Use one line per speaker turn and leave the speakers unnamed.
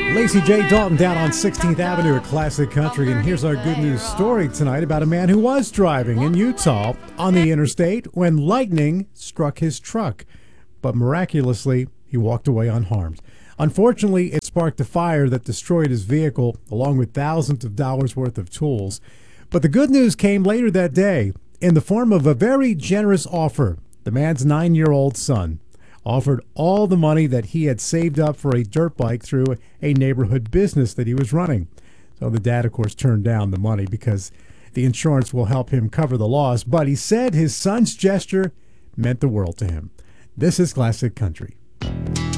Lacey J. Dalton down on 16th Avenue at Classic Country, and here's our good news story tonight about a man who was driving in Utah on the interstate when lightning struck his truck, but miraculously he walked away unharmed. Unfortunately, it sparked a fire that destroyed his vehicle along with thousands of dollars worth of tools. But the good news came later that day in the form of a very generous offer. The man's 9-year-old son offered all the money that he had saved up for a dirt bike through a neighborhood business that he was running. So the dad, of course, turned down the money because the insurance will help him cover the loss. But he said his son's gesture meant the world to him. This is Classic Country.